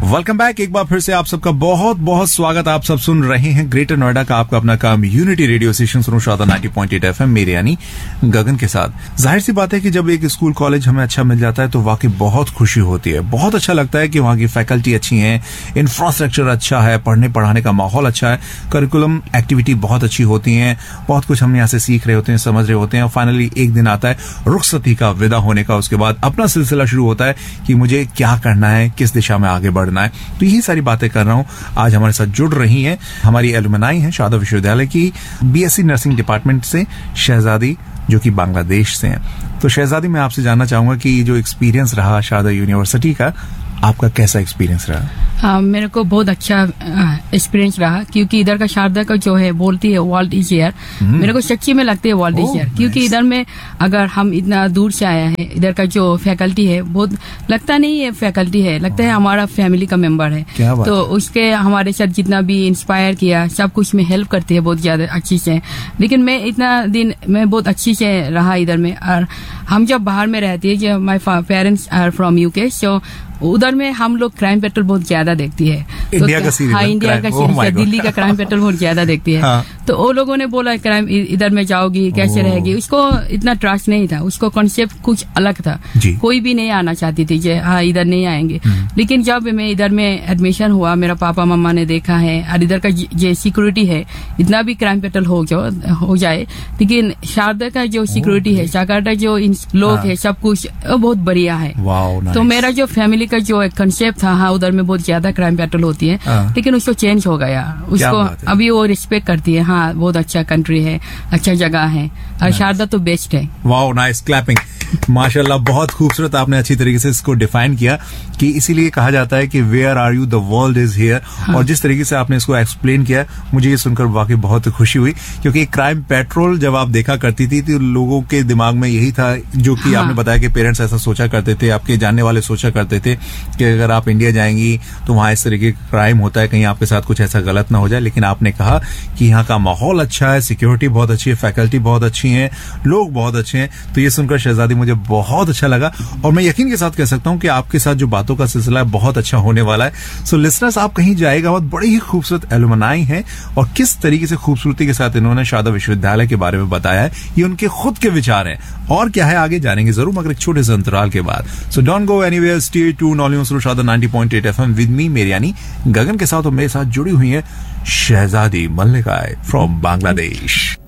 Welcome back. एक बार फिर से आप सबका बहुत बहुत स्वागत। आप सब सुन रहे हैं ग्रेटर नोएडा का आपका अपना काम यूनिटी रेडियो स्टेशन सुनोशादा 90.8 FM मेरे यानी गगन के साथ। जाहिर सी बात है कि जब एक स्कूल कॉलेज हमें अच्छा मिल जाता है तो वाकई बहुत खुशी होती है। बहुत अच्छा लगता है कि वहाँ की फैकल्टी अच्छी है, इंफ्रास्ट्रक्चर अच्छा है, पढ़ने पढ़ाने का माहौल अच्छा है, करिकुलम एक्टिविटी बहुत अच्छी होती है, बहुत कुछ हम यहाँ से सीख रहे होते हैं, समझ रहे होते हैं। फाइनली एक दिन आता है रुखसती का, विदा होने का। उसके बाद अपना सिलसिला शुरू होता है कि मुझे क्या करना है, किस दिशा में आगे बढ़ना है। तो यही सारी बातें कर रहा हूं। आज हमारे साथ जुड़ रही हैं हमारी एलुमनाई हैं शारदा विश्वविद्यालय की बीएससी नर्सिंग डिपार्टमेंट से शहजादी, जो कि बांग्लादेश से हैं। तो शहजादी, मैं आपसे जानना चाहूंगा कि जो एक्सपीरियंस रहा शारदा यूनिवर्सिटी का, आपका कैसा एक्सपीरियंस रहा? मेरे को बहुत अच्छा एक्सपीरियंस रहा, क्योंकि इधर का शारदा का जो है बोलती है वर्ल्ड इज हियर। मेरे को सच्ची में लगती है वर्ल्ड इज हियर, क्योंकि इधर में अगर हम इतना दूर से आया है, इधर का जो फैकल्टी है बहुत लगता नहीं है फैकल्टी है, लगता है हमारा फैमिली का मेंबर है। तो उसके हमारे साथ जितना भी इंस्पायर किया, सब कुछ में हेल्प करती है बहुत ज्यादा अच्छी से। लेकिन मैं इतना दिन मैं बहुत अच्छी से रहा इधर में। और हम जब बाहर में रहती है, जब my parents are from UK, सो उधर में हम लोग क्राइम पेट्रोल बहुत ज्यादा देखती है। इंडिया का सीरीज, हाँ, इंडिया का सीरीज, दिल्ली का क्राइम पेट्रोल बहुत ज्यादा देखती है। हाँ। तो वो लोगों ने बोला क्राइम इधर में जाओगी कैसे रहेगी, उसको इतना ट्रस्ट नहीं था, उसको कॉन्सेप्ट कुछ अलग था। कोई भी नहीं आना चाहती थी कि हाँ इधर नहीं आएंगे। लेकिन जब मैं इधर में एडमिशन हुआ, मेरा पापा मम्मा ने देखा है, और इधर का जो सिक्योरिटी है, इतना भी क्राइम पेट्रोल हो जाए, लेकिन शारदा का जो सिक्योरिटी है, शारदा जो लोग है, सब कुछ बहुत बढ़िया है। तो मेरा जो फैमिली का जो एक कंसेप्ट था, हाँ उधर में बहुत ज्यादा क्राइम पेट्रोल होती है, लेकिन उसको चेंज हो गया। उसको अभी वो रिस्पेक्ट करती है। हाँ, बहुत अच्छा कंट्री है, अच्छा जगह है, और शारदा तो बेस्ट है। Wow, nice, clapping. माशाल्लाह, बहुत खूबसूरत आपने अच्छी तरीके से इसको डिफाइन किया कि इसीलिए कहा जाता है कि where are you, the world is here. और जिस तरीके से आपने इसको एक्सप्लेन किया, मुझे ये सुनकर वाकई बहुत खुशी हुई, क्योंकि क्राइम पेट्रोल जब आप देखा करती थी तो लोगों के दिमाग में यही था, जो कि आपने बताया कि पेरेंट्स ऐसा सोचा करते थे, आपके जानने वाले सोचा करते थे कि अगर आप इंडिया जाएंगी तो वहां इस तरीके का क्राइम होता है, कहीं आपके साथ कुछ ऐसा गलत ना हो जाए। लेकिन आपने कहा कि यहाँ का माहौल अच्छा है, सिक्योरिटी बहुत अच्छी है, फैकल्टी बहुत अच्छी है, लोग बहुत अच्छे हैं। तो ये सुनकर शहजादी मुझे बहुत अच्छा लगा, और मैं यकीन के साथ कह सकता हूँ कि आपके साथ जो बातों का सिलसिला है बहुत अच्छा होने वाला है। सो लिसनर्स, आप कहीं जाएगा, बहुत बड़ी ही खूबसूरत एलुमनाई है, और किस तरीके से खूबसूरती के साथ इन्होंने शारदा विश्वविद्यालय के बारे में बताया है, ये उनके खुद के विचार हैं। और क्या है आगे जानेंगे जरूर, मगर एक छोटे से अंतराल के बाद। So don't go anywhere, stay tuned on सुनोशादा 90.8 FM with me मेरे यानी गगन के साथ। और मेरे साथ जुड़ी हुई है शहजादी मल्लिका फ्रॉम बांग्लादेश।